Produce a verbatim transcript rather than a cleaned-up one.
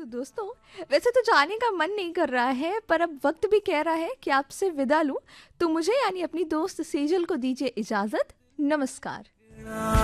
दोस्तों, वैसे तो जाने का मन नहीं कर रहा है, पर अब वक्त भी कह रहा है कि आपसे विदा लूं, तो मुझे यानी अपनी दोस्त सेजल को दीजिए इजाजत। नमस्कार।